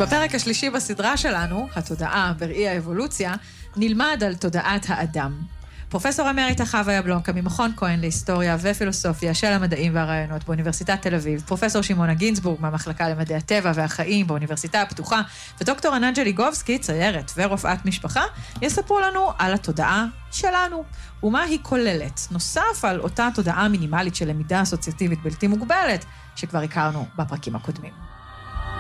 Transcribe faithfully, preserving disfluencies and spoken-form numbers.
בפרק השלישי בסדרה שלנו, התודעה בראי האבולוציה, נלמד על תודעת האדם. פרופסור אמריטה חווה יבלונקה ממכון כהן להיסטוריה ופילוסופיה של המדעים והרעיונות באוניברסיטת תל אביב, פרופסור שמעונה גינזבורג מהמחלקה למדעי הטבע והחיים באוניברסיטה הפתוחה, ודוקטור ענת ליגובסקי, ציירת ורופאת משפחה, יספרו לנו על התודעה שלנו, ומה היא כוללת, נוסף על אותה תודעה מינימלית של למידה אסוציאטיבית בלתי מוגבלת, שכבר הכרנו בפרקים הקודמים.